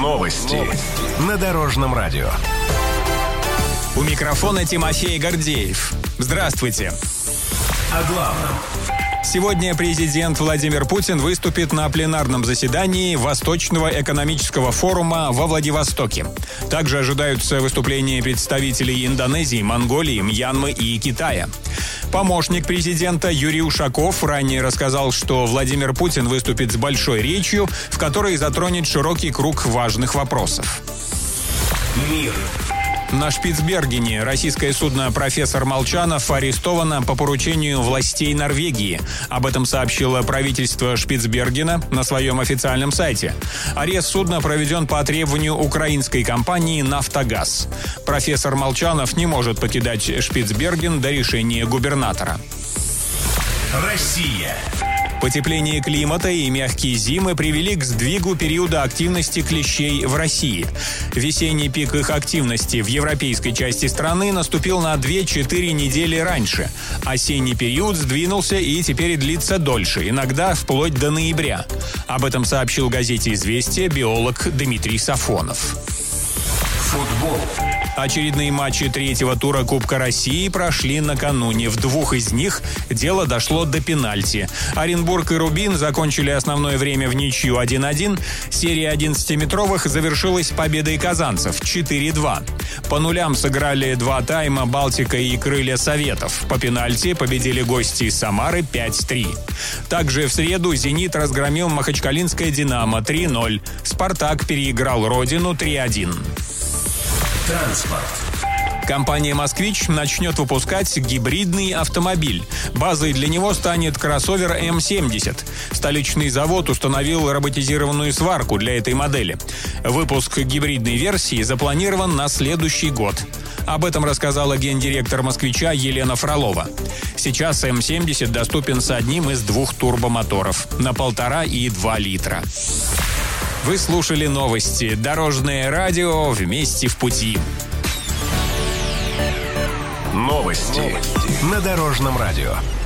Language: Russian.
Новости на Дорожном радио. У микрофона Тимофей Гордеев. Здравствуйте. О главном. Сегодня президент Владимир Путин выступит на пленарном заседании Восточного экономического форума во Владивостоке. Также ожидаются выступления представителей Индонезии, Монголии, Мьянмы и Китая. Помощник президента Юрий Ушаков ранее рассказал, что Владимир Путин выступит с большой речью, в которой затронет широкий круг важных вопросов. Мир. На Шпицбергене российское судно «Профессор Молчанов» арестовано по поручению властей Норвегии. Об этом сообщило правительство Шпицбергена на своем официальном сайте. Арест судна проведен по требованию украинской компании «Нафтогаз». Профессор Молчанов не может покидать Шпицберген до решения губернатора. Россия. Потепление климата и мягкие зимы привели к сдвигу периода активности клещей в России. Весенний пик их активности в европейской части страны наступил на 2-4 недели раньше. Осенний период сдвинулся и теперь длится дольше, иногда вплоть до ноября. Об этом сообщил газете «Известия» биолог Дмитрий Сафонов. Футбол. Очередные матчи третьего тура Кубка России прошли накануне. В двух из них дело дошло до пенальти. Оренбург и Рубин закончили основное время в ничью 1-1. Серия 11-метровых завершилась победой казанцев 4-2. По нулям сыграли два тайма Балтика и Крылья Советов. По пенальти победили гости из Самары 5-3. Также в среду «Зенит» разгромил Махачкалинское «Динамо» 3-0. «Спартак» переиграл «Родину» 3-1. Транспорт. Компания «Москвич» начнет выпускать гибридный автомобиль. Базой для него станет кроссовер М70. Столичный завод установил роботизированную сварку для этой модели. Выпуск гибридной версии запланирован на следующий год. Об этом рассказала гендиректор «Москвича» Елена Фролова. Сейчас М70 доступен с одним из двух турбомоторов на 1,5 и 2 литра. Вы слушали новости. Дорожное радио. Вместе в пути. Новости на Дорожном радио.